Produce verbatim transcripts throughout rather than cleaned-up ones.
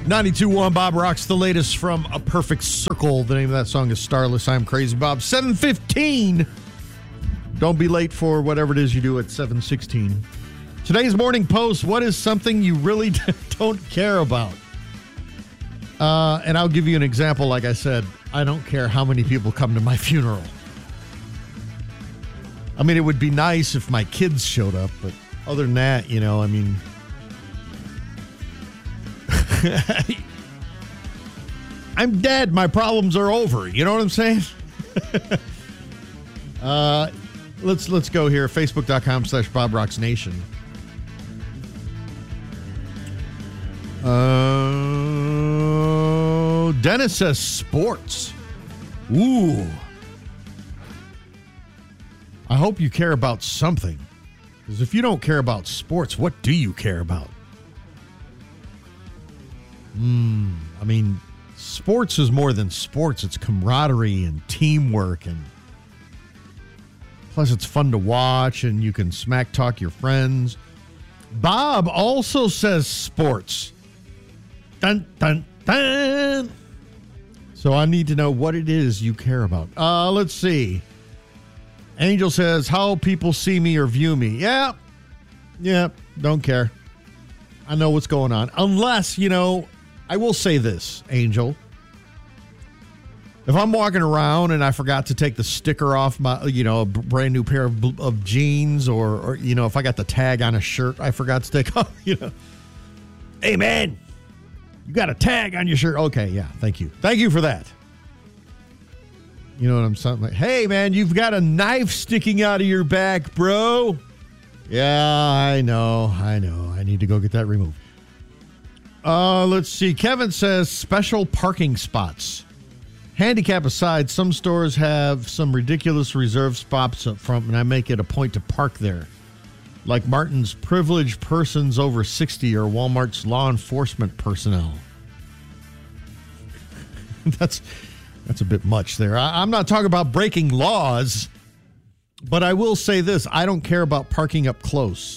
ninety-two point one Bob Rocks, the latest from A Perfect Circle. The name of that song is Starless. I'm Crazy Bob. seven fifteen. Don't be late for whatever it is you do at seven sixteen. Today's morning post, what is something you really don't care about? Uh, and I'll give you an example. Like I said, I don't care how many people come to my funeral. I mean, it would be nice if my kids showed up, but other than that, you know, I mean... I'm dead. My problems are over. You know what I'm saying? uh, let's let's go here. Facebook.com slash Bob Rocks Nation. Uh, Dennis says sports. Ooh. I hope you care about something. Because if you don't care about sports, what do you care about? Hmm. I mean, sports is more than sports. It's camaraderie and teamwork. And plus, it's fun to watch and you can smack talk your friends. Bob also says sports. Dun, dun, dun. So I need to know what it is you care about. Uh, let's see. Angel says, how people see me or view me. Yeah. Yeah. Don't care. I know what's going on. Unless, you know, I will say this, Angel. If I'm walking around and I forgot to take the sticker off my, you know, a brand new pair of, of jeans or, or, you know, if I got the tag on a shirt I forgot to take off, you know. Hey, man, you got a tag on your shirt. Okay, yeah, thank you. Thank you for that. You know what I'm saying? Like, hey, man, you've got a knife sticking out of your back, bro. Yeah, I know. I know. I need to go get that removed. Uh, let's see. Kevin says special parking spots. Handicap aside, some stores have some ridiculous reserved spots up front, and I make it a point to park there. Like Martin's privileged persons over sixty or Walmart's law enforcement personnel. that's that's a bit much there. I, I'm not talking about breaking laws, but I will say this. I don't care about parking up close.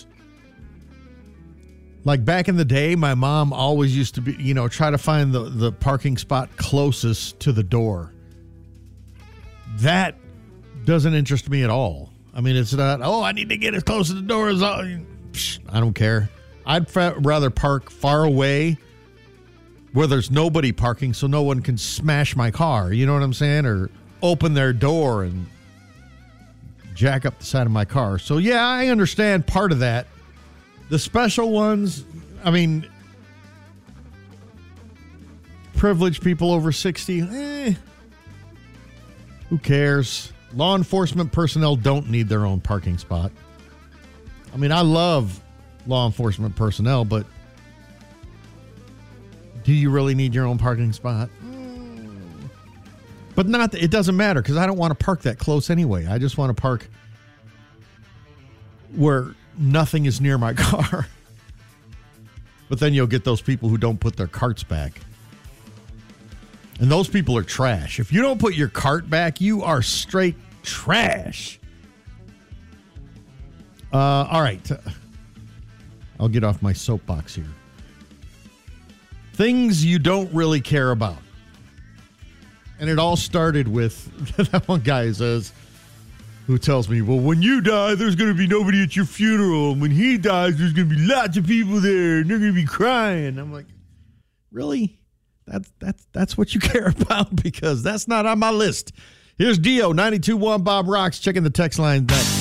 Like back in the day, my mom always used to be, you know, try to find the, the parking spot closest to the door. That doesn't interest me at all. I mean, it's not, oh, I need to get as close to the door as all. Psh, I don't care. I'd rather park far away where there's nobody parking so no one can smash my car. You know what I'm saying? Or open their door and jack up the side of my car. So, yeah, I understand part of that. The special ones, I mean, privileged people over sixty, eh, who cares? Law enforcement personnel don't need their own parking spot. I mean, I love law enforcement personnel, but do you really need your own parking spot? But not, it doesn't matter because I don't want to park that close anyway. I just want to park where nothing is near my car. But then you'll get those people who don't put their carts back. And those people are trash. If you don't put your cart back, you are straight trash. Uh, all right. I'll get off my soapbox here. Things you don't really care about. And it all started with that one guy says, who tells me, well, when you die, there's going to be nobody at your funeral. And when he dies, there's going to be lots of people there, and they're going to be crying. I'm like, really? That's that's that's what you care about? Because that's not on my list. Here's Dio, ninety-two point one Bob Rocks, checking the text line. That